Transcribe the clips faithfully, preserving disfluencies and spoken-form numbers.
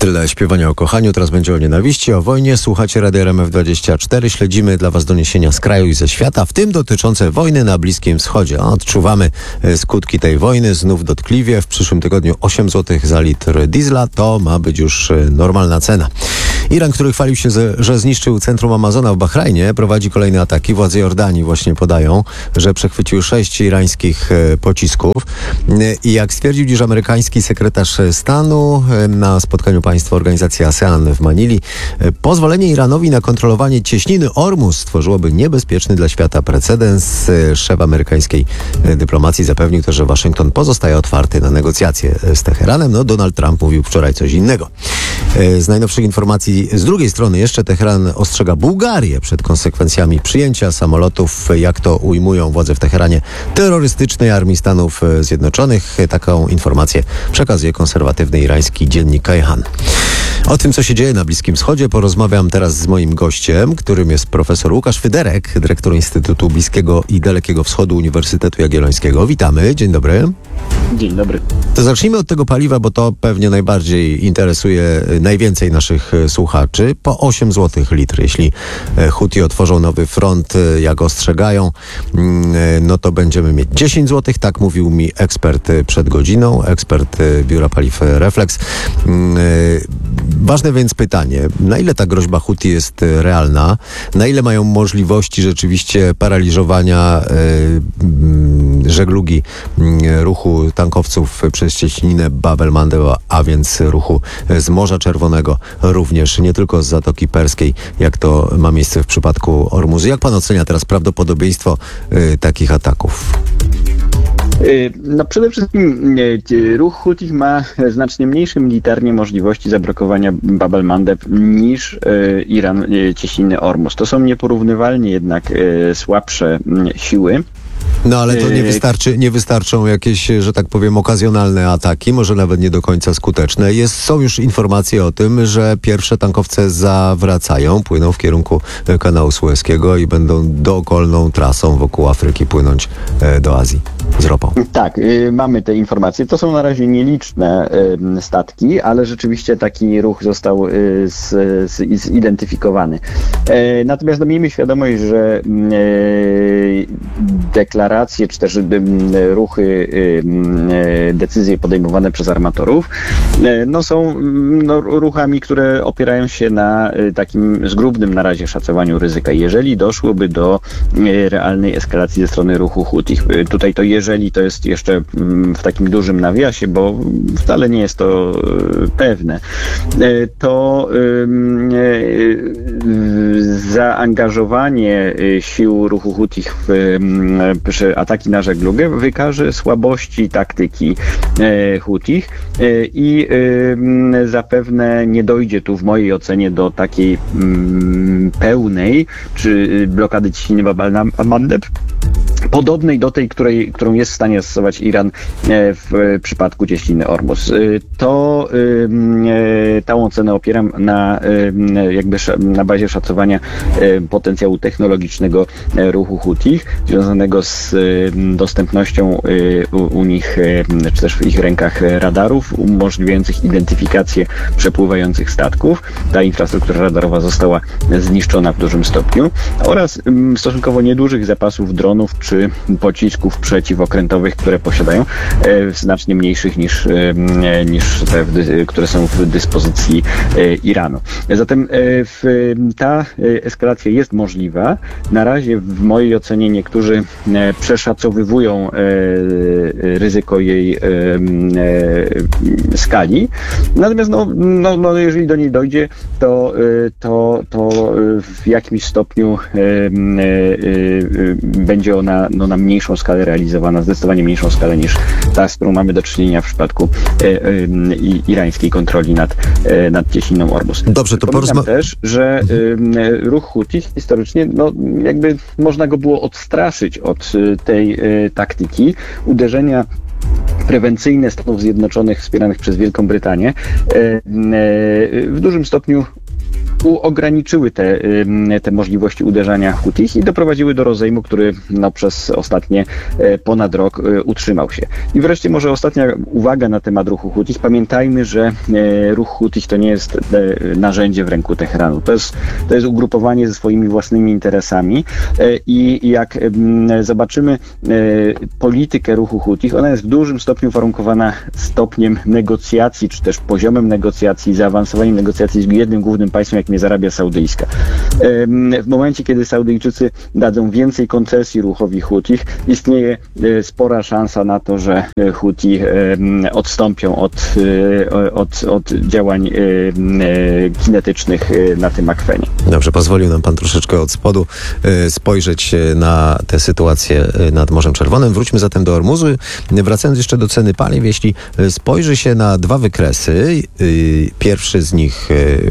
Tyle śpiewania o kochaniu, teraz będzie o nienawiści, o wojnie. Słuchacie Radia R M F dwadzieścia cztery. Śledzimy dla Was doniesienia z kraju i ze świata, w tym dotyczące wojny na Bliskim Wschodzie. Odczuwamy skutki tej wojny znów dotkliwie. W przyszłym tygodniu osiem złotych za litr diesla to ma być już normalna cena. Iran, który chwalił się, że zniszczył centrum Amazona w Bahrajnie, prowadzi kolejne ataki. Władze Jordanii właśnie podają, że przechwycił sześć irańskich pocisków. I jak stwierdził dziś amerykański sekretarz stanu na spotkaniu państwa organizacji ASEAN w Manili, pozwolenie Iranowi na kontrolowanie cieśniny Ormus stworzyłoby niebezpieczny dla świata precedens. Szef amerykańskiej dyplomacji zapewnił też, że Waszyngton pozostaje otwarty na negocjacje z Teheranem. No, Donald Trump mówił wczoraj coś innego. Z najnowszych informacji z drugiej strony jeszcze Teheran ostrzega Bułgarię przed konsekwencjami przyjęcia samolotów, jak to ujmują władze w Teheranie, terrorystycznej armii Stanów Zjednoczonych. Taką informację przekazuje konserwatywny irański dziennik Kayhan. O tym, co się dzieje na Bliskim Wschodzie, porozmawiam teraz z moim gościem, którym jest profesor Łukasz Fyderek, dyrektor Instytutu Bliskiego i Dalekiego Wschodu Uniwersytetu Jagiellońskiego. Witamy, dzień dobry. Dzień dobry. To zacznijmy od tego paliwa, bo to pewnie najbardziej interesuje najwięcej naszych słuchaczy. Po osiem złotych litr, jeśli Huti otworzą nowy front, jak ostrzegają, no to będziemy mieć dziesięć złotych, tak mówił mi ekspert przed godziną, ekspert Biura Paliw Reflex. Ważne więc pytanie, na ile ta groźba Huti jest realna, na ile mają możliwości rzeczywiście paraliżowania y, żeglugi y, ruchu tankowców przez cieśninę Bab el-Mandeb, a więc ruchu z Morza Czerwonego, również nie tylko z Zatoki Perskiej, jak to ma miejsce w przypadku Ormuzu. Jak pan ocenia teraz prawdopodobieństwo y, takich ataków? No przede wszystkim ruch Hutich ma znacznie mniejsze militarnie możliwości zablokowania Bab el-Mandeb niż Iran cieśniny Ormus. To są nieporównywalnie jednak słabsze siły. No ale to nie wystarczy, nie wystarczą jakieś, że tak powiem, okazjonalne ataki, może nawet nie do końca skuteczne. Jest, są już informacje o tym, że pierwsze tankowce zawracają, płyną w kierunku kanału Sueskiego i będą dookolną trasą wokół Afryki płynąć do Azji z ropą. Tak, y, mamy te informacje. To są na razie nieliczne y, statki, ale rzeczywiście taki ruch został y, z, z, zidentyfikowany. Y, natomiast no, miejmy świadomość, że y, deklaracje, czy też y, ruchy, y, y, decyzje podejmowane przez armatorów y, no, są no, ruchami, które opierają się na y, takim zgrubnym na razie szacowaniu ryzyka. Jeżeli doszłoby do y, realnej eskalacji ze strony ruchu Hutich, y, tutaj to jeżeli to jest jeszcze w takim dużym nawiasie, bo wcale nie jest to pewne, to zaangażowanie sił ruchu Hutich w przy ataki na żeglugę wykaże słabości taktyki Hutich i zapewne nie dojdzie tu w mojej ocenie do takiej pełnej czy blokady cieśniny Bab el-Mandeb, podobnej do tej, której, którą jest w stanie stosować Iran w przypadku cieśniny Ormus. To tą ocenę opieram na jakby na bazie szacowania potencjału technologicznego ruchu Hutich, związanego z dostępnością u, u nich, czy też w ich rękach radarów umożliwiających identyfikację przepływających statków. Ta infrastruktura radarowa została zniszczona w dużym stopniu oraz stosunkowo niedużych zapasów dronów czy pocisków przeciwokrętowych, które posiadają, znacznie mniejszych niż, niż te, które są w dyspozycji Iranu. Zatem ta eskalacja jest możliwa. Na razie w mojej ocenie niektórzy przeszacowywują ryzyko jej skali. Natomiast no, no, no, jeżeli do niej dojdzie, to, to, to w jakimś stopniu będzie ona no, na mniejszą skalę realizowana, zdecydowanie mniejszą skalę niż ta, z którą mamy do czynienia w przypadku e, e, irańskiej kontroli nad, e, nad cieśniną Ormus. Dobrze, to porozmawiamy też, że e, ruch Hutich historycznie, no jakby można go było odstraszyć od tej e, taktyki uderzenia prewencyjne Stanów Zjednoczonych wspieranych przez Wielką Brytanię e, e, w dużym stopniu ograniczyły te, te możliwości uderzania Hutich i doprowadziły do rozejmu, który no, przez ostatnie ponad rok utrzymał się. I wreszcie może ostatnia uwaga na temat ruchu Hutich. Pamiętajmy, że ruch Hutich to nie jest narzędzie w ręku Teheranu. To jest, to jest ugrupowanie ze swoimi własnymi interesami i jak zobaczymy politykę ruchu Hutich, ona jest w dużym stopniu warunkowana stopniem negocjacji, czy też poziomem negocjacji, zaawansowaniem negocjacji z jednym głównym państwem, jakim jest Arabia Saudyjska. W momencie, kiedy Saudyjczycy dadzą więcej koncesji ruchowi Hutich, istnieje spora szansa na to, że Huti odstąpią od, od, od działań kinetycznych na tym akwenie. Dobrze, pozwolił nam pan troszeczkę od spodu spojrzeć na tę sytuację nad Morzem Czerwonym. Wróćmy zatem do Ormuzu. Wracając jeszcze do ceny paliw, jeśli spojrzy się na dwa wykresy, pierwszy z nich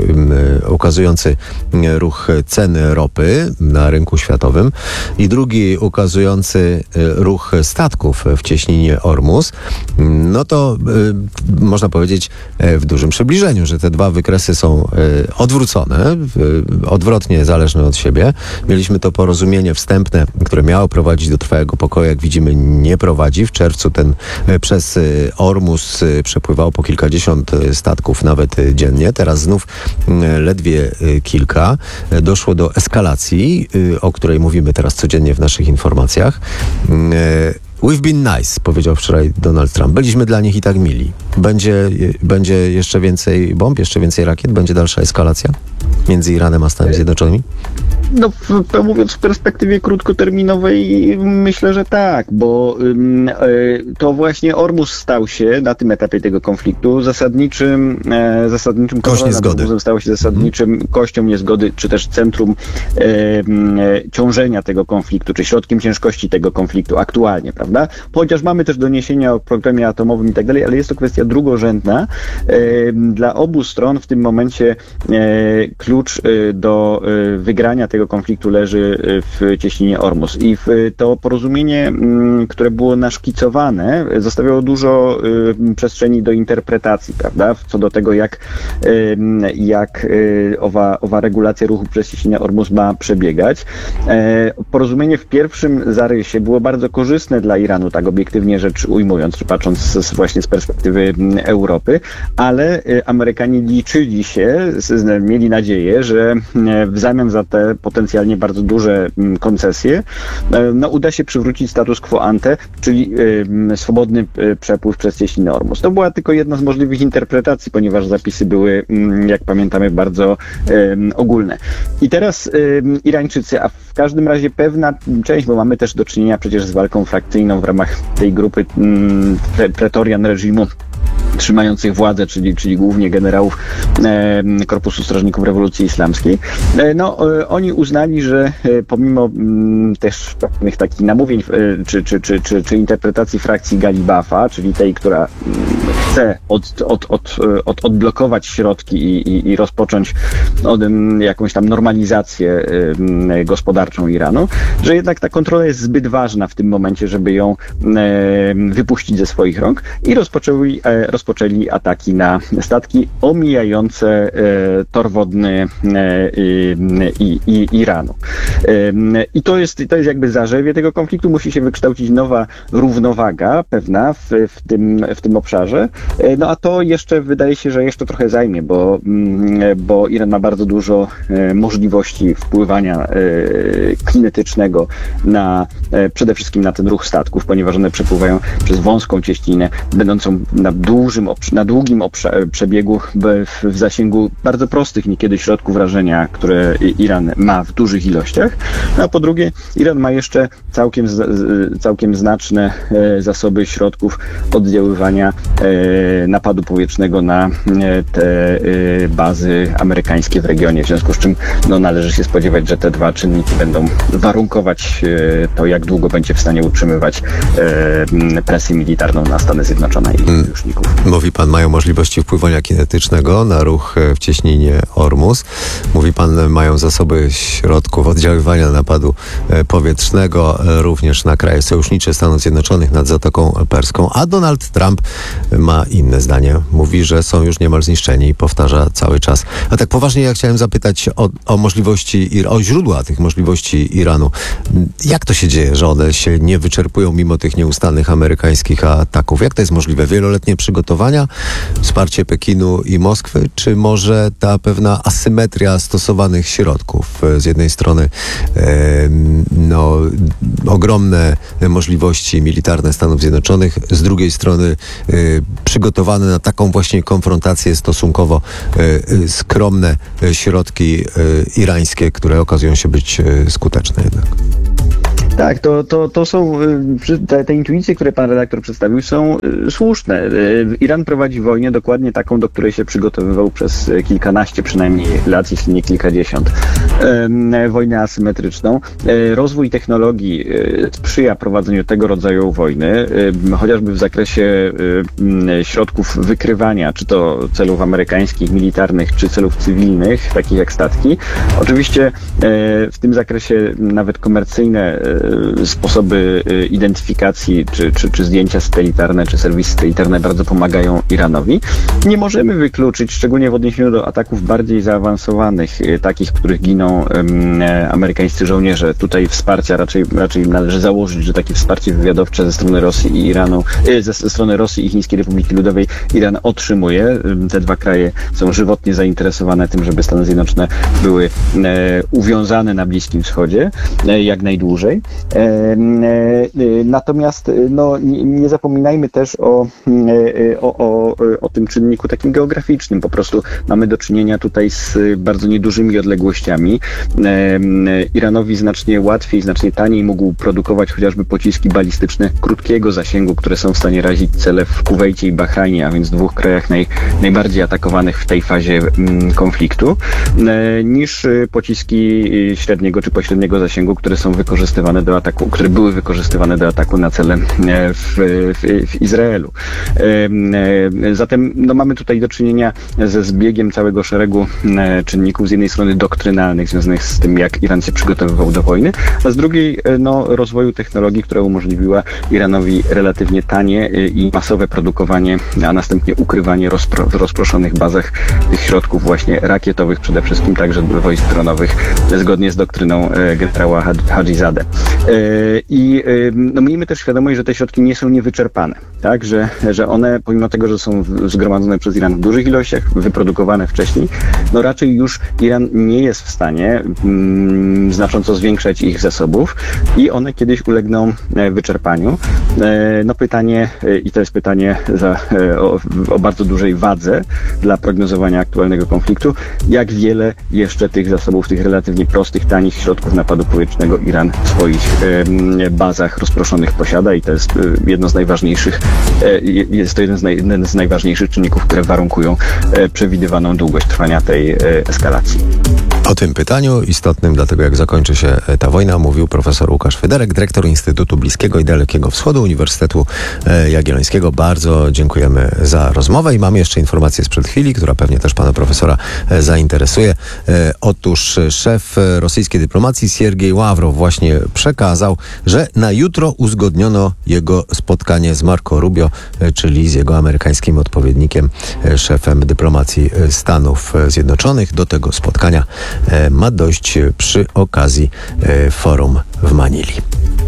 ukazujący ruch ceny ropy na rynku światowym i drugi ukazujący ruch statków w cieśninie Ormus, no to y, można powiedzieć w dużym przybliżeniu, że te dwa wykresy są y, odwrócone, y, odwrotnie zależne od siebie. Mieliśmy to porozumienie wstępne, które miało prowadzić do trwałego pokoju, jak widzimy nie prowadzi. W czerwcu ten y, przez y, Ormus y, przepływało po kilkadziesiąt y, statków nawet y, dziennie. Teraz znów y, ledwie y, kilka. Y, doszło do eskalacji, y, o której mówimy teraz codziennie w naszych informacjach. Y, We've been nice, powiedział wczoraj Donald Trump. Byliśmy dla nich i tak mili. Będzie, będzie jeszcze więcej bomb, jeszcze więcej rakiet? Będzie dalsza eskalacja między Iranem a Stanami Zjednoczonymi? No, w, mówiąc w perspektywie krótkoterminowej, myślę, że tak, bo y, to właśnie Ormus stał się na tym etapie tego konfliktu zasadniczym, e, zasadniczym Kość niezgody. Stało się zasadniczym hmm. kością niezgody, czy też centrum e, e, ciążenia tego konfliktu, czy środkiem ciężkości tego konfliktu aktualnie, prawda? Chociaż mamy też doniesienia o programie atomowym i tak dalej, ale jest to kwestia drugorzędna. E, dla obu stron w tym momencie e, klucz e, do e, wygrania tego konfliktu leży w cieśninie Ormus. I w to porozumienie, które było naszkicowane, zostawiało dużo przestrzeni do interpretacji, prawda? Co do tego, jak, jak owa, owa regulacja ruchu przez cieśninę Ormus ma przebiegać. Porozumienie w pierwszym zarysie było bardzo korzystne dla Iranu, tak obiektywnie rzecz ujmując, czy patrząc z, właśnie z perspektywy Europy, ale Amerykanie liczyli się, mieli nadzieję, że w zamian za te potencjalnie bardzo duże koncesje, no uda się przywrócić status quo ante, czyli y, swobodny y, przepływ przez cieśninę Ormus. To była tylko jedna z możliwych interpretacji, ponieważ zapisy były, y, jak pamiętamy, bardzo y, ogólne. I teraz y, Irańczycy, a w każdym razie pewna część, bo mamy też do czynienia przecież z walką frakcyjną w ramach tej grupy y, pretorian reżimu trzymających władzę, czyli, czyli głównie generałów e, Korpusu Strażników Rewolucji Islamskiej. E, no, e, oni uznali, że e, pomimo m, też pewnych takich namówień e, czy, czy, czy, czy, czy interpretacji frakcji Galibafa, czyli tej, która m, chce od, od, od, od, odblokować środki i, i, i rozpocząć od, m, jakąś tam normalizację m, gospodarczą Iranu, że jednak ta kontrola jest zbyt ważna w tym momencie, żeby ją e, wypuścić ze swoich rąk i rozpoczęli, e, rozpoczęli ataki na statki omijające e, tor wodny e, i, i, Iranu. E, I to jest, to jest jakby zarzewie tego konfliktu. Musi się wykształcić nowa równowaga pewna w, w, tym, w tym obszarze. E, no a to jeszcze wydaje się, że jeszcze trochę zajmie, bo, bo Iran ma bardzo dużo e, możliwości wpływania e, kinetycznego na e, przede wszystkim na ten ruch statków, ponieważ one przepływają przez wąską cieśninę, będącą na dużym, na długim przebiegu w, w zasięgu bardzo prostych niekiedy środków rażenia, które Iran ma w dużych ilościach. No a po drugie, Iran ma jeszcze całkiem, całkiem znaczne zasoby środków oddziaływania napadu powietrznego na te bazy amerykańskie w regionie, w związku z czym no, należy się spodziewać, że te dwa czynniki będą warunkować to, jak długo będzie w stanie utrzymywać presję militarną na Stany Zjednoczone i sojuszników. Mówi pan, mają możliwości wpływania kinetycznego na ruch w cieśninie Ormus. Mówi pan, mają zasoby środków oddziaływania napadu powietrznego również na kraje sojusznicze Stanów Zjednoczonych nad Zatoką Perską, a Donald Trump ma ma inne zdanie. Mówi, że są już niemal zniszczeni i powtarza cały czas. A tak poważnie ja chciałem zapytać o, o możliwości, o źródła tych możliwości Iranu. Jak to się dzieje, że one się nie wyczerpują mimo tych nieustannych amerykańskich ataków? Jak to jest możliwe? Wieloletnie przygotowania, wsparcie Pekinu i Moskwy, czy może ta pewna asymetria stosowanych środków? Z jednej strony e, no, ogromne możliwości militarne Stanów Zjednoczonych, z drugiej strony e, przygotowane na taką właśnie konfrontację stosunkowo e, skromne środki e, irańskie, które okazują się być e, skuteczne jednak. Tak, to, to, to są, te, te intuicje, które pan redaktor przedstawił, są słuszne. Iran prowadzi wojnę dokładnie taką, do której się przygotowywał przez kilkanaście przynajmniej lat, jeśli nie kilkadziesiąt. Wojnę asymetryczną. Rozwój technologii sprzyja prowadzeniu tego rodzaju wojny, chociażby w zakresie środków wykrywania, czy to celów amerykańskich, militarnych, czy celów cywilnych, takich jak statki. Oczywiście w tym zakresie nawet komercyjne sposoby identyfikacji, czy, czy, czy zdjęcia satelitarne, czy serwisy satelitarne bardzo pomagają Iranowi. Nie możemy wykluczyć, szczególnie w odniesieniu do ataków bardziej zaawansowanych, takich, w których giną um, amerykańscy żołnierze. Tutaj wsparcia, raczej, raczej należy założyć, że takie wsparcie wywiadowcze ze strony Rosji i Iranu, ze, ze strony Rosji i Chińskiej Republiki Ludowej Iran otrzymuje. Te dwa kraje są żywotnie zainteresowane tym, żeby Stany Zjednoczone były e, uwiązane na Bliskim Wschodzie e, jak najdłużej. Natomiast no, nie, nie zapominajmy też o, o, o, o tym czynniku takim geograficznym. Po prostu mamy do czynienia tutaj z bardzo niedużymi odległościami. Iranowi znacznie łatwiej, znacznie taniej mógł produkować chociażby pociski balistyczne krótkiego zasięgu, które są w stanie razić cele w Kuwejcie i Bahrajnie, a więc dwóch krajach naj, najbardziej atakowanych w tej fazie konfliktu, niż pociski średniego czy pośredniego zasięgu, które są wykorzystywane do ataku, które były wykorzystywane do ataku na cele w, w, w Izraelu. Zatem no, mamy tutaj do czynienia ze zbiegiem całego szeregu czynników, z jednej strony doktrynalnych, związanych z tym, jak Iran się przygotowywał do wojny, a z drugiej no, rozwoju technologii, która umożliwiła Iranowi relatywnie tanie i masowe produkowanie, a następnie ukrywanie rozpro, w rozproszonych bazach tych środków właśnie rakietowych, przede wszystkim także wojsk dronowych, zgodnie z doktryną generała Hadzizadeh. I no, miejmy też świadomość, że te środki nie są niewyczerpane, tak? Że, że one, pomimo tego, że są zgromadzone przez Iran w dużych ilościach, wyprodukowane wcześniej, no raczej już Iran nie jest w stanie mm, znacząco zwiększać ich zasobów i one kiedyś ulegną wyczerpaniu. No pytanie, i to jest pytanie za, o, o bardzo dużej wadze dla prognozowania aktualnego konfliktu, jak wiele jeszcze tych zasobów, tych relatywnie prostych, tanich środków napadu powietrznego Iran w swoich bazach rozproszonych posiada i to jest jedno z najważniejszych, jest to jeden z, naj, jeden z najważniejszych czynników, które warunkują przewidywaną długość trwania tej eskalacji. O tym pytaniu, istotnym dlatego jak zakończy się ta wojna, mówił profesor Łukasz Federek, dyrektor Instytutu Bliskiego i Dalekiego Wschodu Uniwersytetu Jagiellońskiego. Bardzo dziękujemy za rozmowę i mamy jeszcze informację sprzed chwili, która pewnie też pana profesora zainteresuje. Otóż szef rosyjskiej dyplomacji Siergiej Ławrow właśnie przekazał, że na jutro uzgodniono jego spotkanie z Marco Rubio, czyli z jego amerykańskim odpowiednikiem, szefem dyplomacji Stanów Zjednoczonych. Do tego spotkania ma dojść przy okazji forum w Manili.